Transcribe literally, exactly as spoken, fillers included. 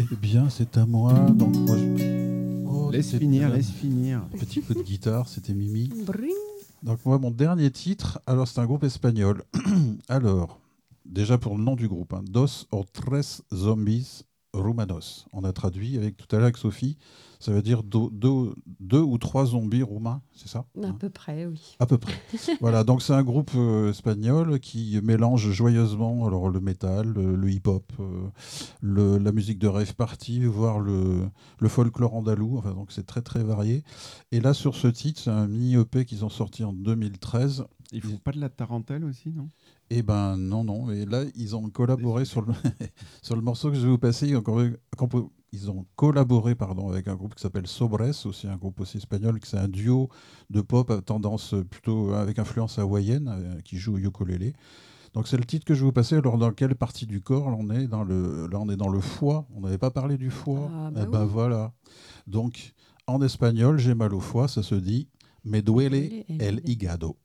Eh bien, c'est à moi. Donc, moi, je... oh, laisse c'était finir, bien. laisse finir. Petit coup de guitare, c'était Mimi. Bring. Donc, moi, mon dernier titre, alors, c'est un groupe espagnol. Alors, déjà pour le nom du groupe, hein, Dos o tres zombies rumanos. On a traduit avec tout à l'heure avec Sophie. Ça veut dire do- do- deux ou trois zombies roumains, c'est ça À hein peu près, oui. À peu près. Voilà, donc c'est un groupe euh, espagnol qui mélange joyeusement alors, le métal, le, le hip-hop, euh, le- la musique de rave party, voire le, le folklore andalou. Enfin, donc c'est très très varié. Et là, sur ce titre, c'est un mini E P qu'ils ont sorti en deux mille treize. Ils font pas de la tarentelle aussi, non? Eh ben non, non. Et là, ils ont collaboré Désolé. sur le, sur le morceau que je vais vous passer. Ils ont, compo- ils ont collaboré pardon, avec un groupe qui s'appelle Sobres, aussi un groupe aussi espagnol, qui c'est un duo de pop à tendance plutôt avec influence hawaïenne, euh, qui joue au ukulélé. Donc c'est le titre que je vais vous passer. Alors dans quelle partie du corps là, on est dans le, là on est dans le foie. On n'avait pas parlé du foie. Ah, Eh bah ben oui. voilà. Donc en espagnol, j'ai mal au foie, ça se dit Me duele Duele el el hígado. hígado.